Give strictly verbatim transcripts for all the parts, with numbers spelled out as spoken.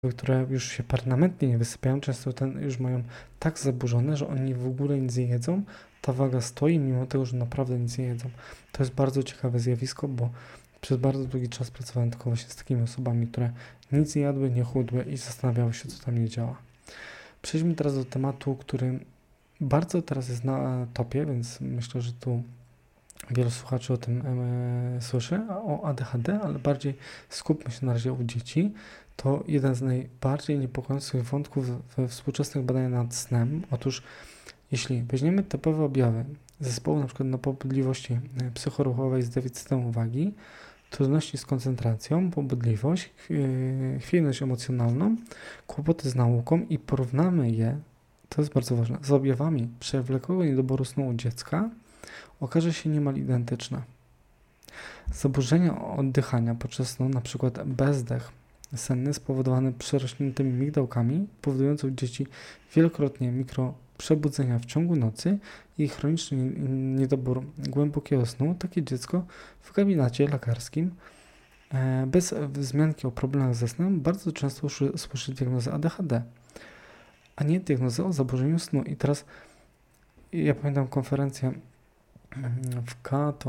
które już się permanentnie nie wysypiają, często ten już mają tak zaburzone, że oni w ogóle nic nie jedzą, ta waga stoi, mimo tego, że naprawdę nic nie jedzą. To jest bardzo ciekawe zjawisko, bo przez bardzo długi czas pracowałem tylko właśnie z takimi osobami, które nic nie jadły, nie chudły i zastanawiały się, co tam nie działa. Przejdźmy teraz do tematu, który bardzo teraz jest na topie, więc myślę, że tu wielu słuchaczy o tym e, słyszy, o A D H D, ale bardziej skupmy się na razie u dzieci. To jeden z najbardziej niepokojących wątków we współczesnych badaniach nad snem. Otóż jeśli weźmiemy typowe objawy zespołu na przykład napobudliwości psychoruchowej z deficytem uwagi, trudności z koncentracją, pobudliwość, chwiejność emocjonalną, kłopoty z nauką i porównamy je, to jest bardzo ważne, z objawami przewlekłego niedoboru snu u dziecka, okaże się niemal identyczna. Zaburzenia oddychania podczas snu, np. bezdech senny spowodowany przerośniętymi migdałkami, powodujące u dzieci wielokrotnie mikroprzebudzenia w ciągu nocy i chroniczny niedobór głębokiego snu, takie dziecko w gabinecie lekarskim bez wzmianki o problemach ze snem bardzo często słyszy diagnozę A D H D, a nie diagnozę o zaburzeniu snu. I teraz ja pamiętam konferencję w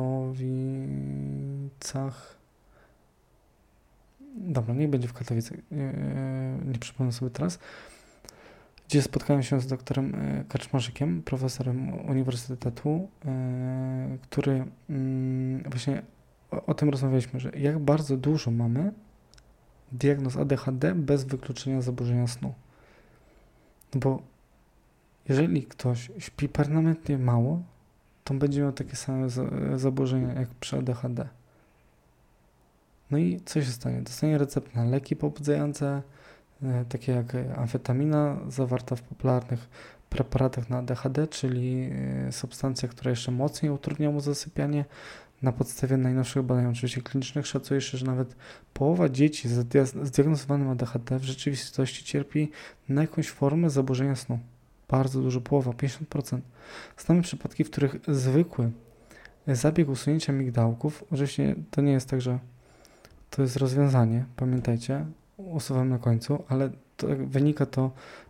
Katowicach. Dobra, niech będzie w Katowicach. Nie przypomnę sobie teraz. Gdzie spotkałem się z doktorem Kaczmarzykiem, profesorem Uniwersytetu, który właśnie o, o tym rozmawialiśmy, że jak bardzo dużo mamy diagnoz A D H D bez wykluczenia zaburzenia snu. No bo jeżeli ktoś śpi permanentnie mało, to będzie miał takie same zaburzenia jak przy A D H D. No i co się stanie? Dostanie receptę na leki pobudzające, takie jak amfetamina zawarta w popularnych preparatach na A D H D, czyli substancja, która jeszcze mocniej utrudnia mu zasypianie. Na podstawie najnowszych badań oczywiście klinicznych szacuje się, że nawet połowa dzieci z zdiagnozowanym A D H D w rzeczywistości cierpi na jakąś formę zaburzenia snu. Bardzo dużo, połowa, pięćdziesiąt procent. Znamy przypadki, w których zwykły zabieg usunięcia migdałków, oczywiście to nie jest tak, że to jest rozwiązanie, pamiętajcie, usuwam na końcu, ale to, wynika to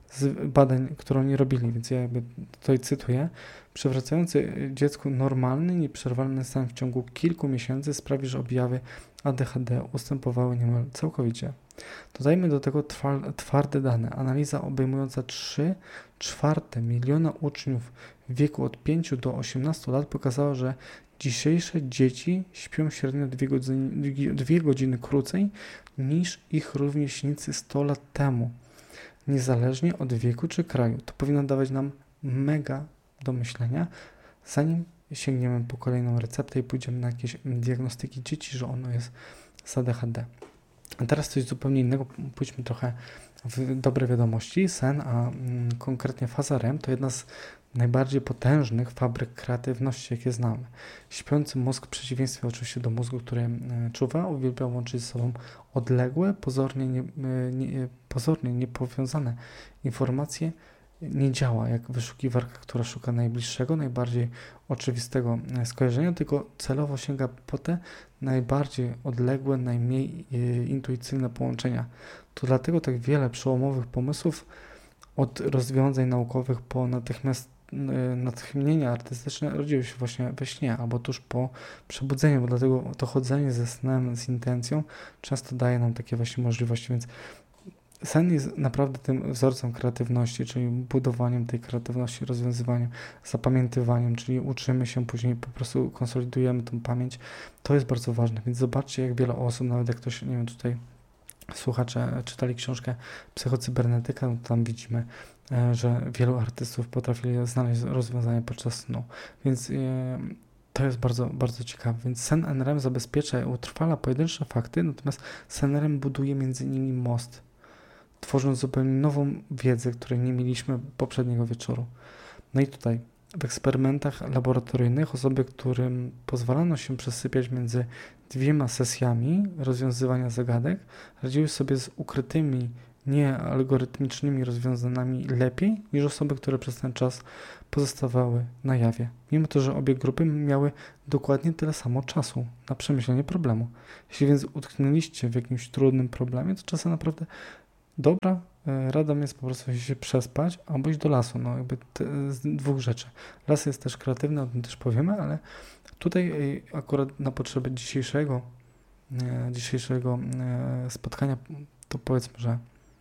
z badań, które oni robili, więc ja jakby tutaj cytuję. Przywracający dziecku normalny, nieprzerwalny stan w ciągu kilku miesięcy sprawi, że objawy A D H D ustępowały niemal całkowicie. Dodajmy do tego twarde dane. Analiza obejmująca trzy czwarte miliona uczniów w wieku od pięciu do osiemnastu lat pokazała, że dzisiejsze dzieci śpią średnio dwie godziny, dwie godziny krócej niż ich rówieśnicy sto lat temu, niezależnie od wieku czy kraju. To powinno dawać nam mega do myślenia, zanim sięgniemy po kolejną receptę i pójdziemy na jakieś diagnostyki dzieci, że ono jest z A D H D. A teraz coś zupełnie innego, pójdźmy trochę w dobre wiadomości. Sen, a mm, konkretnie faza R E M, to jedna z najbardziej potężnych fabryk kreatywności, jakie znamy. Śpiący mózg, w przeciwieństwie oczywiście do mózgu, który e, czuwa, uwielbia łączyć ze sobą odległe, pozornie, nie, nie, pozornie niepowiązane informacje. Nie działa jak wyszukiwarka, która szuka najbliższego, najbardziej oczywistego skojarzenia, tylko celowo sięga po te najbardziej odległe, najmniej e, intuicyjne połączenia. To dlatego tak wiele przełomowych pomysłów od rozwiązań naukowych po natychmiast e, natchnienia artystyczne rodziły się właśnie we śnie albo tuż po przebudzeniu, bo dlatego to chodzenie ze snem, z intencją często daje nam takie właśnie możliwości, więc sen jest naprawdę tym wzorcem kreatywności, czyli budowaniem tej kreatywności, rozwiązywaniem, zapamiętywaniem, czyli uczymy się, później po prostu konsolidujemy tą pamięć. To jest bardzo ważne, więc zobaczcie, jak wiele osób, nawet jak ktoś, nie wiem, tutaj słuchacze czytali książkę Psychocybernetyka, no tam widzimy, że wielu artystów potrafili znaleźć rozwiązania podczas snu, więc yy, to jest bardzo, bardzo ciekawe, więc sen N R E M zabezpiecza i utrwala pojedyncze fakty, natomiast sen N R E M buduje między nimi most, tworząc zupełnie nową wiedzę, której nie mieliśmy poprzedniego wieczoru. No i tutaj w eksperymentach laboratoryjnych osoby, którym pozwalano się przesypiać między dwiema sesjami rozwiązywania zagadek, radziły sobie z ukrytymi, niealgorytmicznymi rozwiązaniami lepiej niż osoby, które przez ten czas pozostawały na jawie. Mimo to, że obie grupy miały dokładnie tyle samo czasu na przemyślenie problemu. Jeśli więc utknęliście w jakimś trudnym problemie, to czasem naprawdę dobra e, radą jest po prostu się przespać albo iść do lasu, no jakby te, z dwóch rzeczy. Las jest też kreatywny, o tym też powiemy, ale tutaj e, akurat na potrzeby dzisiejszego e, dzisiejszego e, spotkania to powiedzmy, że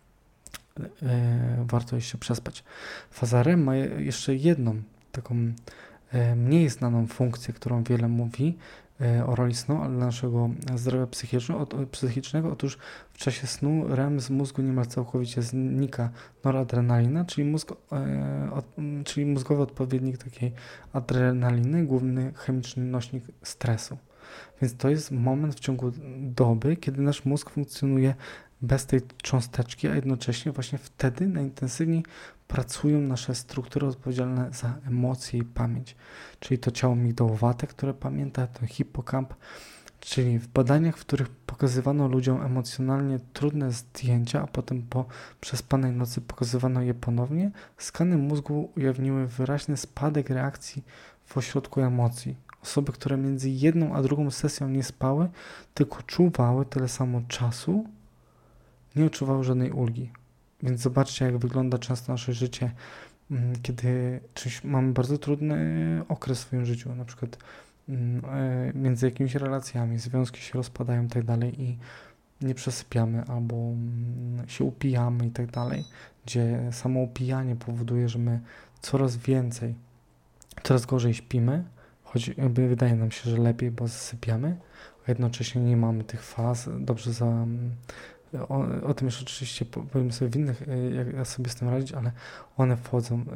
e, warto iść się przespać. Faza R E M ma je- jeszcze jedną taką e, mniej znaną funkcję, którą wiele mówi e, o roli snu, ale dla naszego zdrowia psychicznego. Ot- psychicznego. Otóż w czasie snu R E M z mózgu niemal całkowicie znika noradrenalina, czyli, mózg, e, od, m, czyli mózgowy odpowiednik takiej adrenaliny, główny chemiczny nośnik stresu. Więc to jest moment w ciągu doby, kiedy nasz mózg funkcjonuje bez tej cząsteczki, a jednocześnie właśnie wtedy najintensywniej pracują nasze struktury odpowiedzialne za emocje i pamięć. Czyli to ciało migdałowate, które pamięta, to hipokamp, czyli w badaniach, w których pokazywano ludziom emocjonalnie trudne zdjęcia, a potem po przespanej nocy pokazywano je ponownie, skany mózgu ujawniły wyraźny spadek reakcji w ośrodku emocji. Osoby, które między jedną a drugą sesją nie spały, tylko czuwały tyle samo czasu, nie odczuwały żadnej ulgi. Więc zobaczcie, jak wygląda często nasze życie, mm, kiedy czymś mamy bardzo trudny okres w swoim życiu, na przykład mm, e, między jakimiś relacjami, związki się rozpadają i tak dalej i nie przesypiamy albo mm, się upijamy i tak dalej, gdzie samo upijanie powoduje, że my coraz więcej, coraz gorzej śpimy, choć jakby wydaje nam się, że lepiej, bo zasypiamy, a jednocześnie nie mamy tych faz dobrze za... O, o tym już oczywiście po- powiem sobie w innych, y, jak ja sobie z tym radzić, ale one wchodzą, y,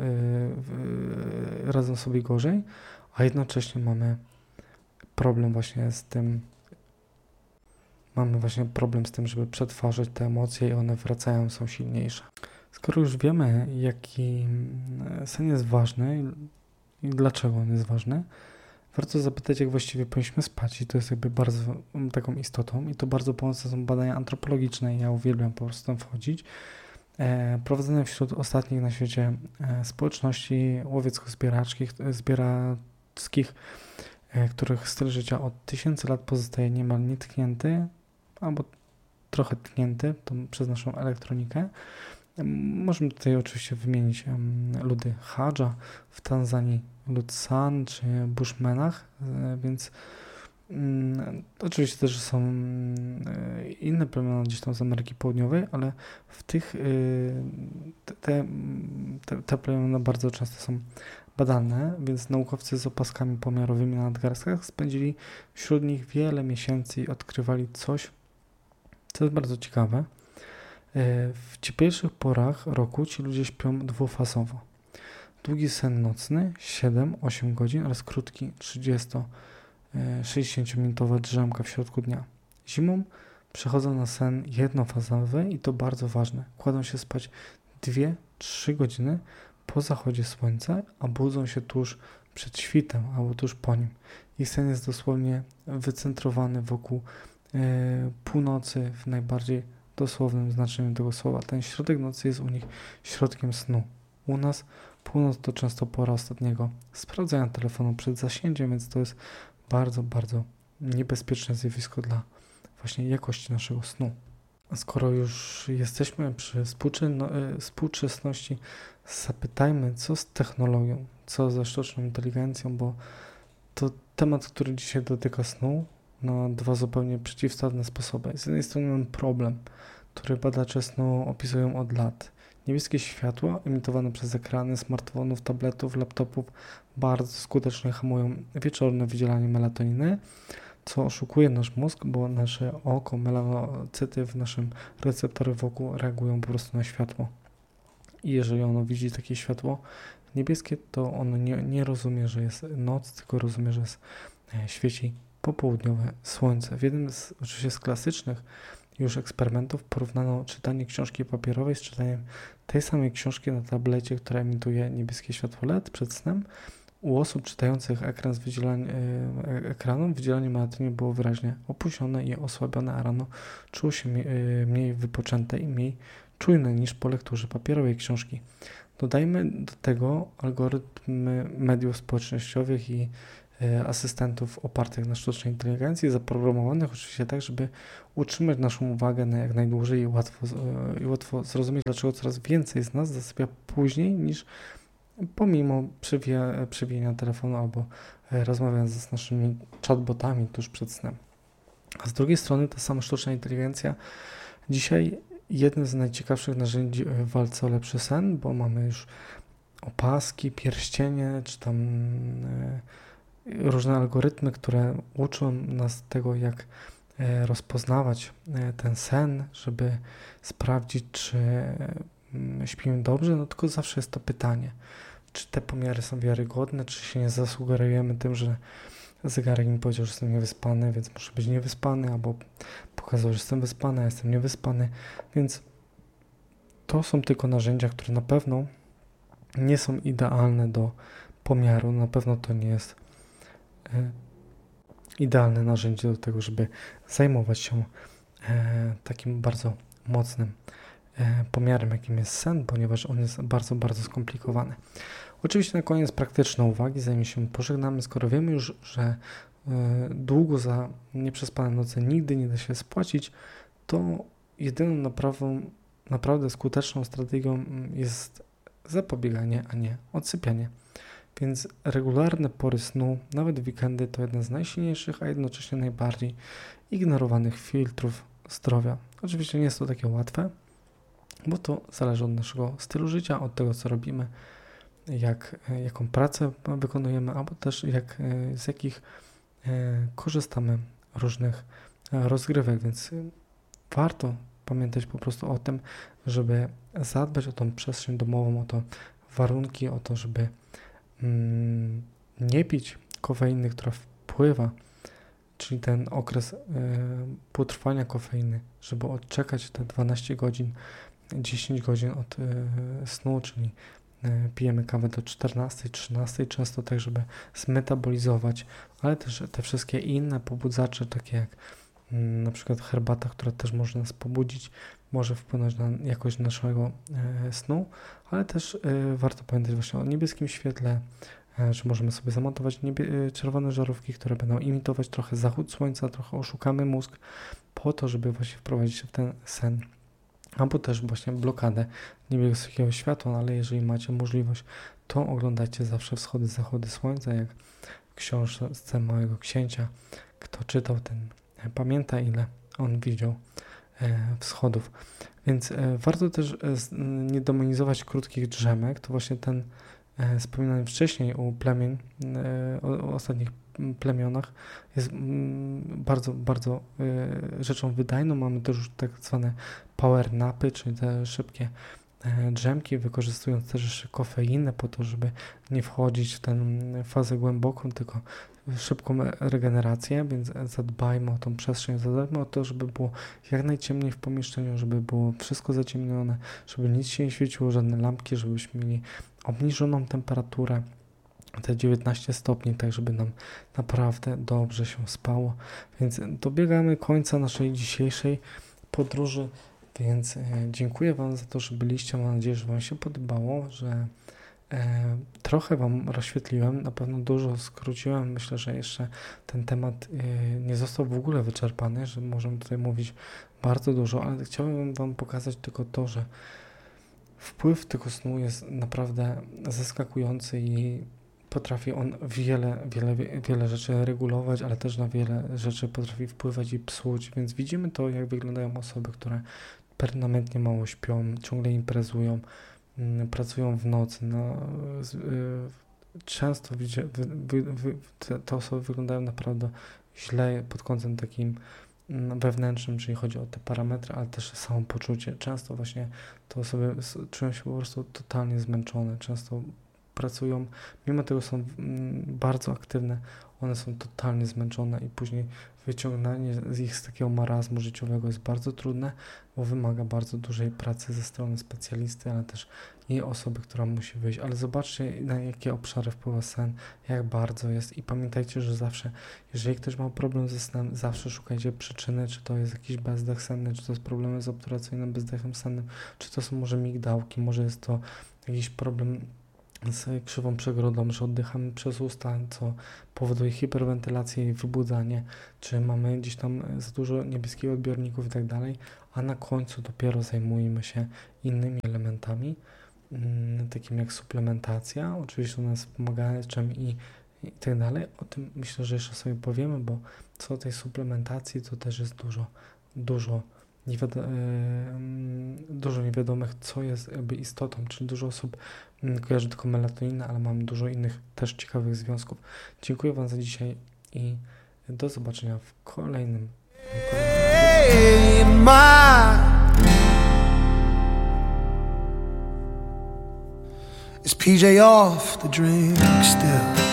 w- y, radzą sobie gorzej, a jednocześnie mamy problem właśnie z tym, mamy właśnie problem z tym, żeby przetwarzać te emocje i one wracają, są silniejsze. Skoro już wiemy, jaki mm, sen jest ważny i dlaczego on jest ważny, warto zapytać, jak właściwie powinniśmy spać i to jest jakby bardzo mm, taką istotą i to bardzo pomocne są badania antropologiczne i ja uwielbiam po prostu tam wchodzić. E, prowadzone wśród ostatnich na świecie e, społeczności łowiecko-zbieraczkich, e, zbierackich, e, których styl życia od tysięcy lat pozostaje niemal nietknięty albo trochę tknięty to przez naszą elektronikę. Możemy tutaj oczywiście wymienić um, ludy Hadża w Tanzanii, lud San czy Bushmenach, e, więc mm, oczywiście też są e, inne plemiona gdzieś tam z Ameryki Południowej, ale w tych y, te, te, te plemiona bardzo często są badane, więc naukowcy z opaskami pomiarowymi na nadgarstkach spędzili wśród nich wiele miesięcy i odkrywali coś, co jest bardzo ciekawe. W cieplejszych porach roku ci ludzie śpią dwufazowo. Długi sen nocny siedem do ośmiu godzin oraz krótki trzydziesto-sześćdziesięciominutowa drzemka w środku dnia. Zimą przechodzą na sen jednofazowy i to bardzo ważne. Kładą się spać dwie do trzech godziny po zachodzie słońca, a budzą się tuż przed świtem albo tuż po nim. Ich sen jest dosłownie wycentrowany wokół e, północy w najbardziej dosłownym znaczeniu tego słowa. Ten środek nocy jest u nich środkiem snu. U nas północ to często pora ostatniego sprawdzania telefonu przed zasięciem, więc to jest bardzo, bardzo niebezpieczne zjawisko dla właśnie jakości naszego snu. A skoro już jesteśmy przy współczy- no, y, współczesności, zapytajmy, co z technologią, co ze sztuczną inteligencją, bo to temat, który dzisiaj dotyka snu, na dwa zupełnie przeciwstawne sposoby. Z jednej strony mamy problem, który badacze snu opisują od lat. Niebieskie światło emitowane przez ekrany smartfonów, tabletów, laptopów bardzo skutecznie hamują wieczorne wydzielanie melatoniny, co oszukuje nasz mózg, bo nasze oko, melanocyty w naszym receptory wokół reagują po prostu na światło. I jeżeli ono widzi takie światło niebieskie, to ono nie, nie rozumie, że jest noc, tylko rozumie, że jest, e, świeci popołudniowe słońce. W jednym z, oczywiście z klasycznych już eksperymentów porównano czytanie książki papierowej z czytaniem tej samej książki na tablecie, która emituje niebieskie światło L E D przed snem. U osób czytających ekran z wydzielania, e, ekranu wydzielanie melatoniny było wyraźnie opóźnione i osłabione, a rano czuło się mniej, e, mniej wypoczęte i mniej czujne niż po lekturze papierowej książki. Dodajmy do tego algorytmy mediów społecznościowych i asystentów opartych na sztucznej inteligencji, zaprogramowanych oczywiście tak, żeby utrzymać naszą uwagę na jak najdłużej i łatwo, i łatwo zrozumieć, dlaczego coraz więcej z nas zasypia później niż pomimo przywie, przywijania telefonu albo rozmawiając z naszymi chatbotami tuż przed snem. A z drugiej strony ta sama sztuczna inteligencja dzisiaj jednym z najciekawszych narzędzi w walce o lepszy sen, bo mamy już opaski, pierścienie, czy tam różne algorytmy, które uczą nas tego, jak rozpoznawać ten sen, żeby sprawdzić, czy śpimy dobrze, no tylko zawsze jest to pytanie, czy te pomiary są wiarygodne, czy się nie zasugerujemy tym, że zegarek mi powiedział, że jestem niewyspany, więc muszę być niewyspany, albo pokazał, że jestem wyspany, a jestem niewyspany, więc to są tylko narzędzia, które na pewno nie są idealne do pomiaru, na pewno to nie jest e, idealne narzędzie do tego, żeby zajmować się e, takim bardzo mocnym e, pomiarem, jakim jest sen, ponieważ on jest bardzo, bardzo skomplikowany. Oczywiście na koniec praktyczne uwagi, zanim się pożegnamy, skoro wiemy już, że e, długo za nieprzespane noce nigdy nie da się spłacić, to jedyną naprawą, naprawdę skuteczną strategią jest zapobieganie, a nie odsypianie. Więc regularne pory snu, nawet w weekendy, to jeden z najsilniejszych, a jednocześnie najbardziej ignorowanych filtrów zdrowia. Oczywiście nie jest to takie łatwe, bo to zależy od naszego stylu życia, od tego, co robimy, jak, jaką pracę wykonujemy, albo też jak, z jakich korzystamy różnych rozgrywek, więc warto pamiętać po prostu o tym, żeby zadbać o tą przestrzeń domową, o to warunki, o to, żeby mm, nie pić kofeiny, która wpływa, czyli ten okres y, potrwania kofeiny, żeby odczekać te dwanaście godzin, dziesięć godzin od y, snu, czyli y, pijemy kawę do czternastej, trzynastej, często tak, żeby zmetabolizować, ale też te wszystkie inne pobudzacze, takie jak na przykład herbata, która też może nas pobudzić, może wpłynąć na jakość naszego e, snu, ale też e, warto pamiętać właśnie o niebieskim świetle, e, że możemy sobie zamontować niebie- czerwone żarówki, które będą imitować trochę zachód słońca, trochę oszukamy mózg po to, żeby właśnie wprowadzić się w ten sen, albo też właśnie blokadę niebieskiego światła, no ale jeżeli macie możliwość, to oglądajcie zawsze wschody, zachody słońca, jak w książce Małego Księcia. Kto czytał, ten pamięta, ile on widział e, wschodów. Więc e, warto też e, nie demonizować krótkich drzemek. To właśnie ten e, wspominany wcześniej u plemień, e, o, o ostatnich plemionach jest mm, bardzo, bardzo e, rzeczą wydajną. Mamy też już tak zwane power napy, czyli te szybkie e, drzemki, wykorzystując też jeszcze kofeinę po to, żeby nie wchodzić w tę fazę głęboką, tylko szybką regenerację, więc zadbajmy o tą przestrzeń, zadbajmy o to, żeby było jak najciemniej w pomieszczeniu, żeby było wszystko zaciemnione, żeby nic się nie świeciło, żadne lampki, żebyśmy mieli obniżoną temperaturę, te dziewiętnaście stopni, tak żeby nam naprawdę dobrze się spało. Więc dobiegamy końca naszej dzisiejszej podróży, więc dziękuję Wam za to, że byliście. Mam nadzieję, że Wam się podobało, że E, trochę Wam rozświetliłem, na pewno dużo skróciłem. Myślę, że jeszcze ten temat e, nie został w ogóle wyczerpany, że możemy tutaj mówić bardzo dużo, ale chciałbym Wam pokazać tylko to, że wpływ tego snu jest naprawdę zaskakujący i potrafi on wiele, wiele, wiele rzeczy regulować, ale też na wiele rzeczy potrafi wpływać i psuć, więc widzimy to, jak wyglądają osoby, które permanentnie mało śpią, ciągle imprezują, pracują w nocy. No, często wy, wy, wy, te, te osoby wyglądają naprawdę źle pod kątem takim wewnętrznym, czyli chodzi o te parametry, ale też samopoczucie. Często właśnie te osoby czują się po prostu totalnie zmęczone, często pracują, mimo tego są bardzo aktywne, one są totalnie zmęczone i później wyciąganie z ich z takiego marazmu życiowego jest bardzo trudne, bo wymaga bardzo dużej pracy ze strony specjalisty, ale też i osoby, która musi wyjść. Ale zobaczcie, na jakie obszary wpływa sen, jak bardzo jest i pamiętajcie, że zawsze, jeżeli ktoś ma problem ze snem, zawsze szukajcie przyczyny, czy to jest jakiś bezdech senny, czy to jest problemy z obturacyjnym bezdechem sennym, czy to są może migdałki, może jest to jakiś problem z krzywą przegrodą, że oddychamy przez usta, co powoduje hiperwentylację i wybudzanie, czy mamy gdzieś tam za dużo niebieskich odbiorników i tak dalej, a na końcu dopiero zajmujemy się innymi elementami, mm, takim jak suplementacja, oczywiście u nas wspomagaczem i, i tak dalej. O tym myślę, że jeszcze sobie powiemy, bo co do tej suplementacji, to też jest dużo, dużo Nie wiado, e, dużo niewiadomych, co jest jakby istotą, czyli dużo osób m, kojarzy tylko melatoninę, ale mamy dużo innych też ciekawych związków. Dziękuję Wam za dzisiaj i do zobaczenia w kolejnym. kolejnym Is P J off the drink still?